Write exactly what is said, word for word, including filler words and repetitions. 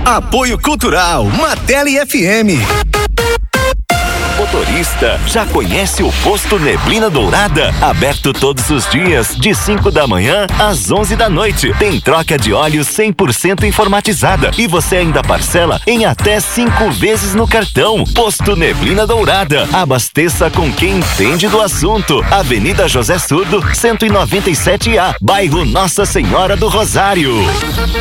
Apoio Cultural, Martelli F M. Motorista, já conhece o Posto Neblina Dourada? Aberto todos os dias, de cinco da manhã às onze da noite. Tem troca de óleo cem por cento informatizada e você ainda parcela em até cinco vezes no cartão. Posto Neblina Dourada. Abasteça com quem entende do assunto. Avenida José Surdo, cento e noventa e sete A, bairro Nossa Senhora do Rosário.